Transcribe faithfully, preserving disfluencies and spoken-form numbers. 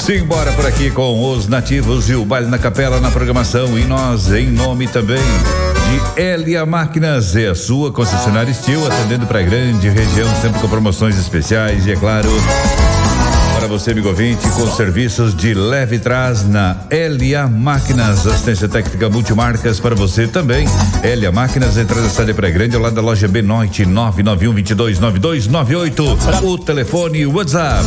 Simbora por aqui com os nativos e o baile na capela na programação. E nós, em nome também de Elia Máquinas, é a sua concessionária Estil, atendendo para a grande região, sempre com promoções especiais. E é claro, para você, amigo ouvinte, com serviços de leve e trás na Elia Máquinas, assistência técnica multimarcas para você também. Elia Máquinas, entrada da cidade Praia Grande, ao lado da loja B Noite, nove nove um, dois dois nove dois nove oito. O telefone WhatsApp